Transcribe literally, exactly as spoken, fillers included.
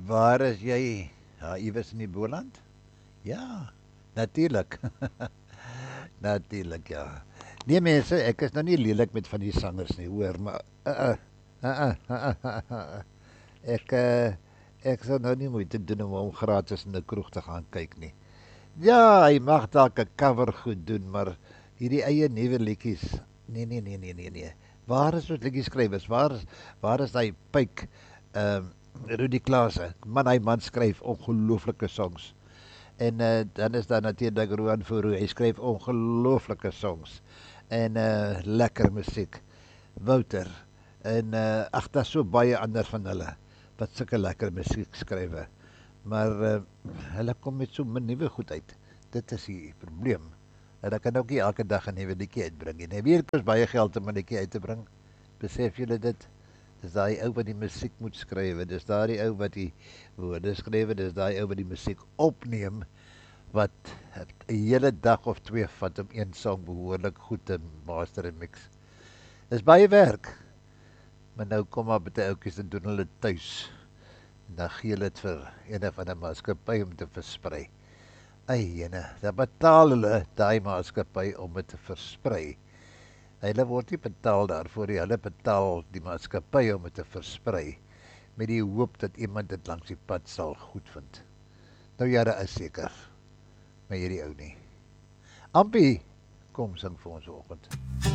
Waar is jy? Ja, iewers in die Boland? Ja, natuurlijk. Natuurlijk, ja. Nee mense, ek is nou nie lelik met van die sangers nie, hoor, maar uh, uh, uh, uh, uh, uh, ek uh, ek sal nou nie moeite doen om hom gratis in 'n kroeg te gaan kyk nie. Ja, hy mag dalk 'n cover goed doen, maar hierdie eie nuwe liedjies, nee nee nee nee nee nee. Waar is ons liedjie skrywers? Waar is waar is daai pyk ehm um, Rudy Klase? Man, hy man skryf ongelooflike songs. En uh, dan is daar natuurlik Roan Fourie. Hy skryf ongelooflike songs en uh, lekker musiek. Wouter en uh, ag daar's so baie ander van hulle wat sulke lekker musiek skrywe. Maar uh, hulle kom met so min nuwe goed uit. Dit is die probleem. Hulle kan ook nie elke dag 'n nuwe liedjie uitbring nie. Nee, weer kos baie geld om 'n liedjie uit te bring. Besef julle dit? Dis daai ou wat die musiek moet skryf. Dis daai ou wat die woorde skryf. Dis daai ou wat die musiek opneem wat 'n hele dag of twee vat om een song behoorlik goed te master en mix. Dis baie werk. Maar nou kom maar baie ouetjies en doen hulle tuis. En dan gee hulle dit vir een of ander maatskappy om te versprei. Ai jene, dan betaal hulle daai maatskappy om dit te versprei. Hulle word nie betaal daarvoor nie, hulle betaal die maatskappy om dit te versprei met die hoop dat iemand dit langs die pad sal goedvind. Nou ja, dit is seker. Maar hierdie ou nie. Ampie, kom sing vir ons vanoggend.